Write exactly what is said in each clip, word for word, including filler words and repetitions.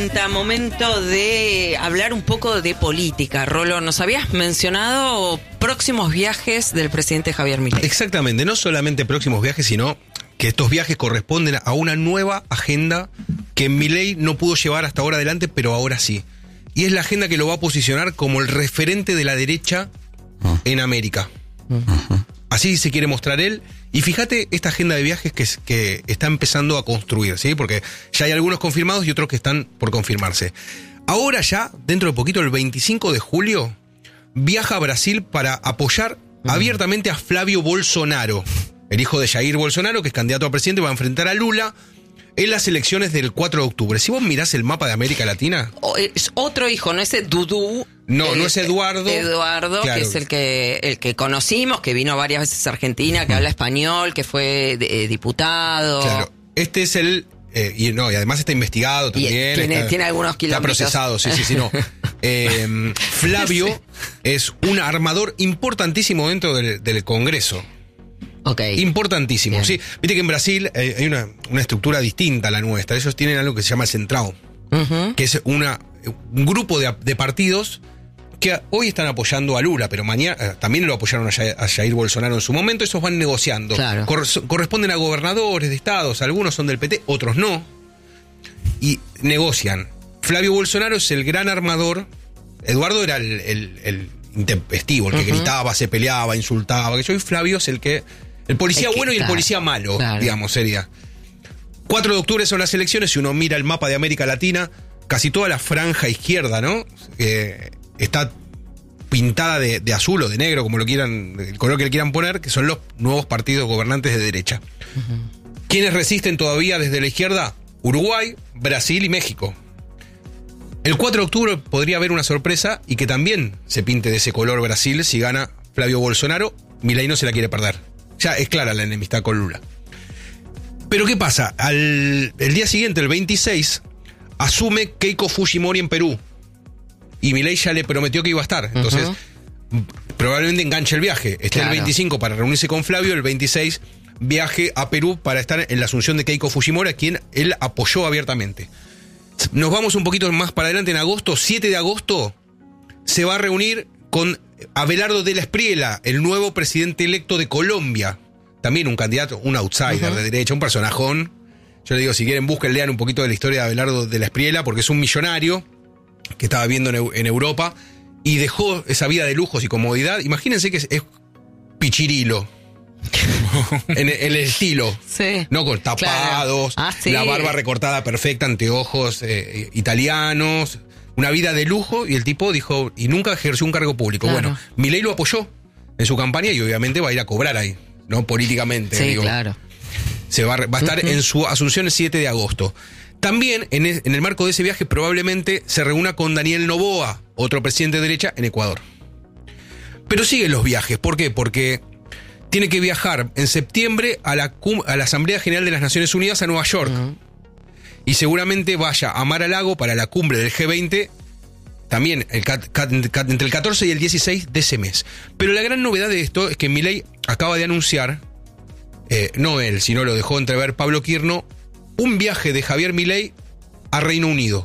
Momento de hablar un poco de política. Rolo, nos habías mencionado próximos viajes del presidente Javier Milei. Exactamente, no solamente próximos viajes, sino que estos viajes corresponden a una nueva agenda que Milei no pudo llevar hasta ahora adelante, pero ahora sí. Y es la agenda que lo va a posicionar como el referente de la derecha en América. Uh-huh. Así se quiere mostrar él. Y fíjate esta agenda de viajes que, que está empezando a construir, ¿sí? Porque ya hay algunos confirmados y otros que están por confirmarse. Ahora ya, dentro de poquito, el veinticinco de julio, viaja a Brasil para apoyar uh-huh. abiertamente a Flavio Bolsonaro, el hijo de Jair Bolsonaro, que es candidato a presidente, va a enfrentar a Lula en las elecciones del cuatro de octubre. Si vos mirás el mapa de América Latina... Oh, es otro hijo, no es Dudú. No, no es Eduardo. Eduardo, claro. Que es el que el que conocimos, que vino varias veces a Argentina, que mm. habla español, que fue eh, diputado. Claro, este es el... Eh, y no y además está investigado también. Y tiene, está, tiene algunos kilómetros. Está procesado, sí, sí, sí, no. eh, Flavio sí. es un armador importantísimo dentro del, del Congreso. Okay. Importantísimo, Bien. sí. Viste que en Brasil eh, hay una, una estructura distinta a la nuestra. Ellos tienen algo que se llama el Centrão, uh-huh. que es una, un grupo de, de partidos que hoy están apoyando a Lula, pero mañana eh, también lo apoyaron a Jair, a Jair Bolsonaro en su momento. Esos van negociando. Claro. Cor, corresponden a gobernadores de estados, algunos son del P T, otros no. Y negocian. Flavio Bolsonaro es el gran armador. Eduardo era el, el, el intempestivo, el que uh-huh. gritaba, se peleaba, insultaba. Que yo y Flavio es el que... El policía el que, bueno y el claro, policía malo, claro. digamos, sería. cuatro de octubre son las elecciones. Si uno mira el mapa de América Latina, casi toda la franja izquierda, ¿no? Eh, está pintada de, de azul o de negro, como lo quieran, el color que le quieran poner, que son los nuevos partidos gobernantes de derecha. Uh-huh. ¿Quiénes resisten todavía desde la izquierda? Uruguay, Brasil y México. El cuatro de octubre podría haber una sorpresa y que también se pinte de ese color Brasil si gana Flavio Bolsonaro. Milei no se la quiere perder. Ya es clara la enemistad con Lula. Pero ¿qué pasa? Al, el día siguiente, el veintiséis, asume Keiko Fujimori en Perú. Y Milei ya le prometió que iba a estar. Entonces, uh-huh. probablemente enganche el viaje. Esté claro. el veinticinco para reunirse con Flavio, el veintiséis viaje a Perú para estar en la asunción de Keiko Fujimori, a quien él apoyó abiertamente. Nos vamos un poquito más para adelante en agosto. siete de agosto se va a reunir con Abelardo de la Espriella, el nuevo presidente electo de Colombia. También un candidato, un outsider uh-huh. de derecha, un personajón. Yo le digo, si quieren busquen, lean un poquito de la historia de Abelardo de la Espriella, porque es un millonario que estaba viviendo en, en Europa y dejó esa vida de lujos y comodidad. Imagínense que es, es pichirilo. en, el, en el estilo, sí, no con tapados, claro. ah, sí. la barba recortada perfecta, anteojos eh, italianos, una vida de lujo, y el tipo dijo, y nunca ejerció un cargo público. Claro. Bueno, Milei lo apoyó en su campaña y obviamente va a ir a cobrar ahí, ¿no? Políticamente. Sí, digo. claro. Se va, va a estar uh-huh. en su asunción el siete de agosto. También en el, en el marco de ese viaje probablemente se reúna con Daniel Noboa, otro presidente de derecha en Ecuador. Pero siguen los viajes. ¿Por qué? Porque tiene que viajar en septiembre a la, a la Asamblea General de las Naciones Unidas a Nueva York. Uh-huh. Y seguramente vaya a Mar-a-Lago para la cumbre del G veinte, también el, entre el catorce y el dieciséis de ese mes. Pero la gran novedad de esto es que Milei acaba de anunciar, eh, no él, sino lo dejó entrever Pablo Quirno, un viaje de Javier Milei a Reino Unido.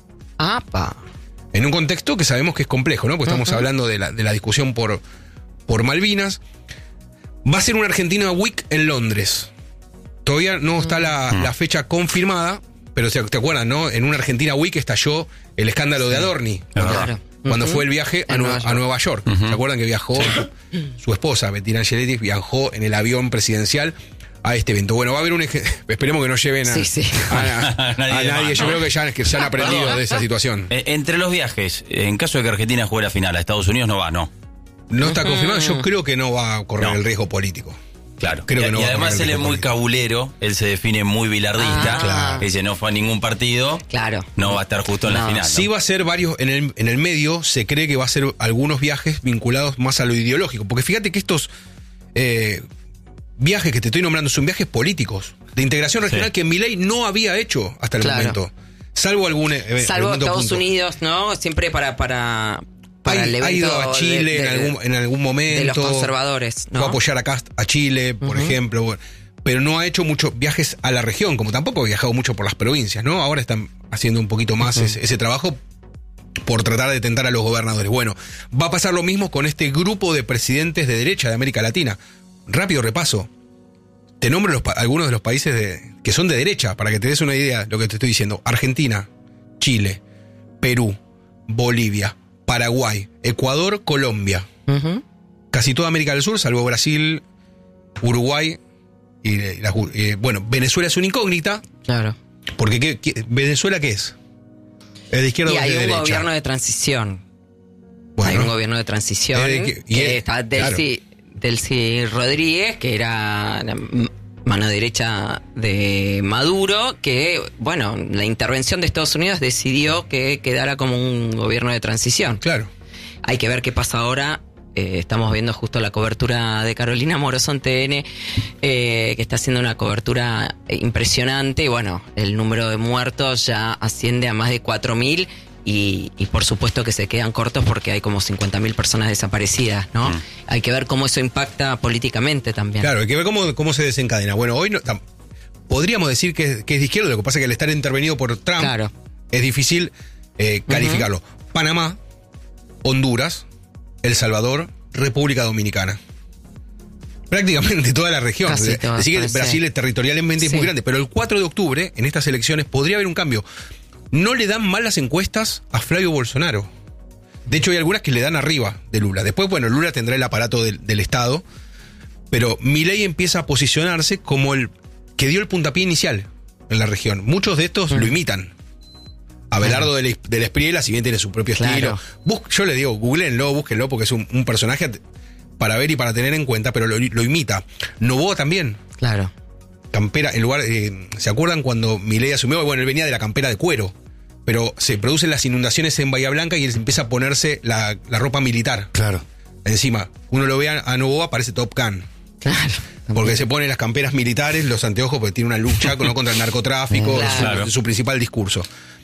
¡Apa! En un contexto que sabemos que es complejo, ¿no? Porque estamos uh-huh. hablando de la, de la discusión por, por Malvinas. Va a ser una Argentina Week en Londres. Todavía no está la, la fecha confirmada, pero te acuerdas, ¿no? En una Argentina Week estalló el escándalo sí. de Adorni. Claro. Cuando uh-huh. fue el viaje a, Nueva, a Nueva York. Uh-huh. ¿Se acuerdan que viajó? Su esposa, Bettina Angeletti, viajó en el avión presidencial a este evento. Bueno, va a haber un... Esperemos que no lleven a, sí, sí. a, a, a nadie. A nadie. Yo creo que ya, que ya han aprendido de esa situación. Eh, entre los viajes, en caso de que Argentina juegue la final a Estados Unidos, no va, ¿no? No está confirmado, yo creo que no va a correr no. el riesgo político. Claro, creo y, que no y va además a él es muy político. cabulero, él se define muy bilardista, ah, claro. dice no fue a ningún partido, claro. no va a estar justo en no. la final. ¿no? Sí va a ser varios, en el, en el medio se cree que va a ser algunos viajes vinculados más a lo ideológico, porque fíjate que estos eh, viajes que te estoy nombrando son viajes políticos, de integración regional sí. que Milei no había hecho hasta el claro. momento, salvo algún eh, salvo Estados punto. Unidos, ¿no? Siempre para... para... Para ha, el ha ido a Chile de, de, en, algún, en algún momento. De los conservadores, ¿no? Fue a apoyar acá a Chile, por uh-huh. ejemplo. Bueno, pero no ha hecho muchos viajes a la región, como tampoco ha viajado mucho por las provincias, ¿no? Ahora están haciendo un poquito más uh-huh. ese, ese trabajo por tratar de tentar a los gobernadores. Bueno, va a pasar lo mismo con este grupo de presidentes de derecha de América Latina. Rápido repaso. Te nombro los, algunos de los países de, que son de derecha, para que te des una idea de lo que te estoy diciendo. Argentina, Chile, Perú, Bolivia, Paraguay, Ecuador, Colombia. Uh-huh. Casi toda América del Sur, salvo Brasil, Uruguay y, la, y bueno, Venezuela es una incógnita. Claro. Porque ¿qué, qué, ¿Venezuela qué es? ¿Es de izquierda o de derecha? Y hay un gobierno de transición. Bueno, hay un gobierno de transición de que, que está Delcy, claro. Delcy Rodríguez, que era la mano derecha de Maduro, que, bueno, la intervención de Estados Unidos decidió que quedara como un gobierno de transición. Claro. Hay que ver qué pasa ahora. Eh, estamos viendo justo la cobertura de Carolina Moroso en T N, eh, que está haciendo una cobertura impresionante. Y bueno, el número de muertos ya asciende a más de cuatro mil y, y por supuesto que se quedan cortos porque hay como cincuenta mil personas desaparecidas, ¿no? Mm. Hay que ver cómo eso impacta políticamente también. Claro, hay que ver cómo, cómo se desencadena. Bueno, hoy no, podríamos decir que, que es de izquierda, lo que pasa es que al estar intervenido por Trump, claro, es difícil eh, calificarlo. Uh-huh. Panamá, Honduras, El Salvador, República Dominicana. Prácticamente toda la región. Decir que Brasil es territorialmente sí. es muy grande, pero el cuatro de octubre, en estas elecciones, podría haber un cambio. No le dan mal las encuestas a Flavio Bolsonaro. De hecho, hay algunas que le dan arriba de Lula. Después, bueno, Lula tendrá el aparato del, del Estado, pero Milei empieza a posicionarse como el que dio el puntapié inicial en la región. Muchos de estos mm. lo imitan. Abelardo claro. del, del Espriella, si bien tiene su propio claro. estilo. Bus, yo le digo, googleenlo, búsquenlo, porque es un, un personaje para ver y para tener en cuenta, pero lo, lo imita. Noboa también. Claro. Campera, en lugar, eh, ¿se acuerdan cuando Milei asumió? Bueno, él venía de la campera de cuero, pero se producen las inundaciones en Bahía Blanca y él empieza a ponerse la, la ropa militar. Claro. Encima, uno lo ve a, a Noboa, parece Top Gun. Claro. Porque se pone las camperas militares, los anteojos, porque tiene una lucha ¿no? contra el narcotráfico, claro. es su, su principal discurso.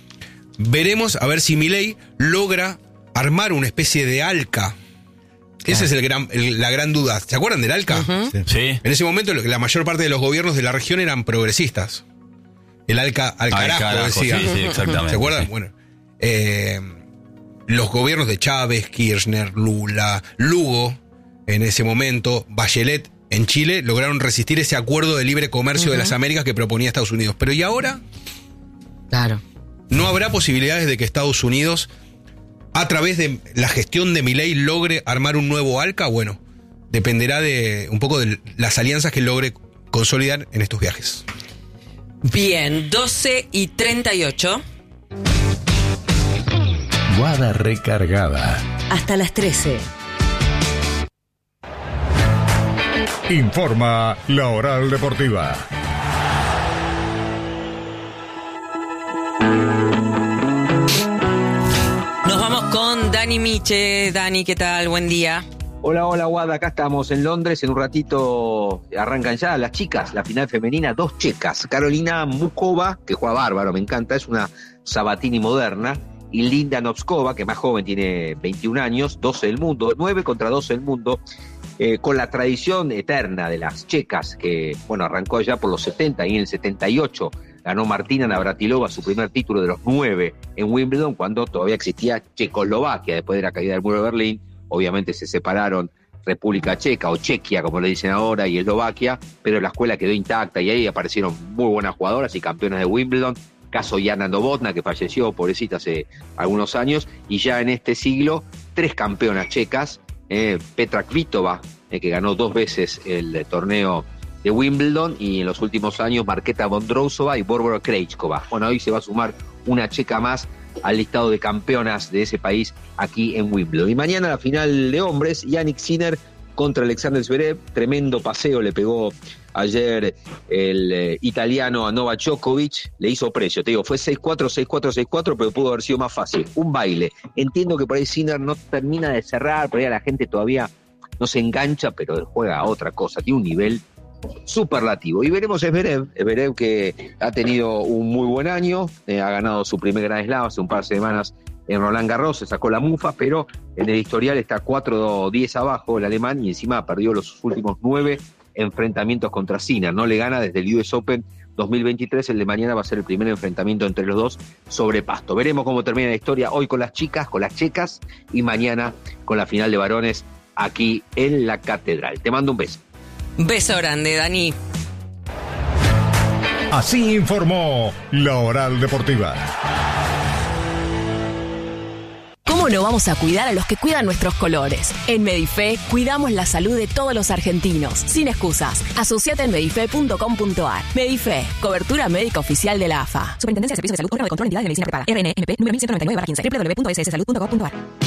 Veremos a ver si Milei logra armar una especie de ALCA. Claro. Esa es el gran, el, la gran duda. ¿Se acuerdan del ALCA? Uh-huh. Sí. sí. En ese momento la mayor parte de los gobiernos de la región eran progresistas. El ALCA al carajo, al carajo decía. Sí, sí, exactamente. ¿Se acuerdan? Sí. Bueno, eh, los gobiernos de Chávez, Kirchner, Lula, Lugo, en ese momento, Bachelet, en Chile, lograron resistir ese acuerdo de libre comercio uh-huh. de las Américas que proponía Estados Unidos. Pero ¿y ahora? Claro. ¿No habrá posibilidades de que Estados Unidos, a través de la gestión de Milei, logre armar un nuevo ALCA? Bueno, dependerá de un poco de las alianzas que logre consolidar en estos viajes. Bien, doce y treinta y ocho. Guada recargada. Hasta las trece. Informa la Oral Deportiva. Nos vamos con Dani Miche. Dani, ¿qué tal? Buen día. Hola, hola, Guada. Acá estamos en Londres. En un ratito arrancan ya las chicas, la final femenina, dos checas. Carolina Mukova, que juega bárbaro, me encanta, es una Sabatini moderna. Y Linda Novskova, que más joven, tiene veintiún años, doce del mundo, nueve contra doce del mundo. Eh, con la tradición eterna de las checas, que bueno, arrancó ya por los setenta y en el setenta y ocho ganó Martina Navratilova su primer título de los nueve en Wimbledon, cuando todavía existía Checoslovaquia, después de la caída del muro de Berlín. Obviamente se separaron República Checa o Chequia, como le dicen ahora, y Eslovaquia, pero la escuela quedó intacta y ahí aparecieron muy buenas jugadoras y campeonas de Wimbledon. Caso Jana Novotná, que falleció, pobrecita, hace algunos años, y ya en este siglo, tres campeonas checas. Eh, Petra Kvitova, eh, que ganó dos veces el eh, torneo de Wimbledon, y en los últimos años Marketa Vondrousova y Barbora Krejcikova. Bueno, hoy se va a sumar una checa más al listado de campeonas de ese país aquí en Wimbledon. Y mañana la final de hombres, Jannik Sinner contra Alexander Zverev. Tremendo paseo le pegó ayer el eh, italiano a Novak Djokovic, le hizo precio, te digo, fue seis cuatro, seis cuatro, seis cuatro, pero pudo haber sido más fácil, un baile. Entiendo que por ahí Sinner no termina de cerrar, por ahí la gente todavía no se engancha, pero juega a otra cosa, tiene un nivel superlativo. Y veremos a Zverev, Zverev que ha tenido un muy buen año, eh, ha ganado su primer Grand Slam hace un par de semanas en Roland Garros, se sacó la mufa, pero en el historial está cuatro diez abajo el alemán, y encima perdió los últimos nueve enfrentamientos contra Sinner, no le gana desde el U S Open dos mil veintitrés. El de mañana va a ser el primer enfrentamiento entre los dos sobre pasto. Veremos cómo termina la historia hoy con las chicas, con las checas, y mañana con la final de varones aquí en la Catedral. Te mando un beso. Beso grande, Dani. Así informó La Oral Deportiva. ¿Cómo no vamos a cuidar a los que cuidan nuestros colores? En Medife cuidamos la salud de todos los argentinos, sin excusas. Asociate en medife punto com punto ar. Medife, cobertura médica oficial de la A F A. Superintendencia de Servicios de Salud, órgano de control, entidad de medicina prepaga. R N M P número mil ciento noventa y nueve barra quince. doble u doble u doble u punto s s salud punto gov punto ar.